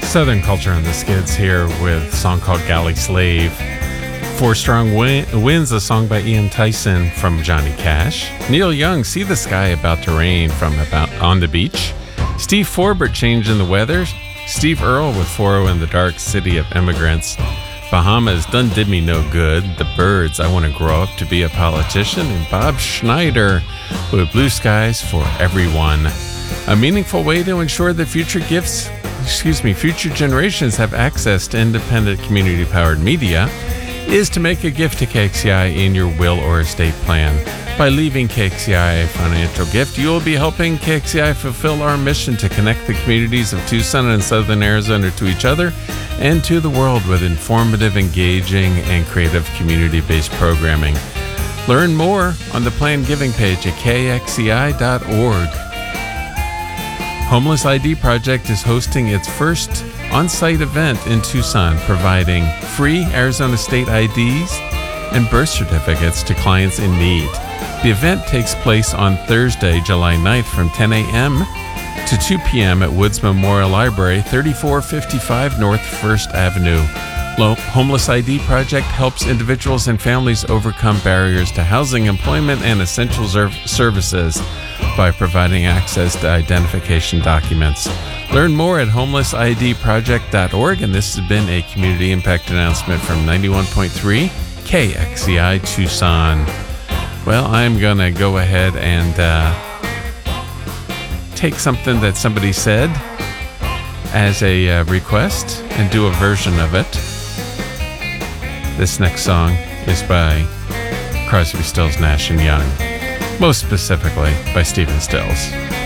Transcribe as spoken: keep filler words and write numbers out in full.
Southern Culture on the Skids here with a song called Galley Slave. Four Strong Win- Winds, a song by Ian Tyson from Johnny Cash. Neil Young, See the Sky About to Rain from About on the Beach. Steve Forbert, Change in the Weather. Steve Earle with four oh in the Dark, City of Immigrants. Bahamas, Done Did Me No Good. The Byrds, I Want to Grow Up to Be a Politician. And Bob Schneider with Blue Skies for Everyone. A meaningful way to ensure that future gifts, excuse me, future generations have access to independent community-powered media is to make a gift to K X C I in your will or estate plan. By leaving K X C I a financial gift, you will be helping K X C I fulfill our mission to connect the communities of Tucson and Southern Arizona to each other and to the world with informative, engaging, and creative community-based programming. Learn more on the plan giving page at K X C I dot org. Homeless I D Project is hosting its first on-site event in Tucson, providing free Arizona State I Ds and birth certificates to clients in need. The event takes place on Thursday, July ninth from ten a.m. to two p.m. at Woods Memorial Library, thirty-four fifty-five North First Avenue. Homeless I D Project helps individuals and families overcome barriers to housing, employment, and essential services by providing access to identification documents. Learn more at homeless I D project dot org, and this has been a community impact announcement from ninety-one point three K X C I Tucson. Well, I'm going to go ahead and uh, take something that somebody said as a uh, request and do a version of it. This next song is by Crosby, Stills, Nash and Young, most specifically by Stephen Stills.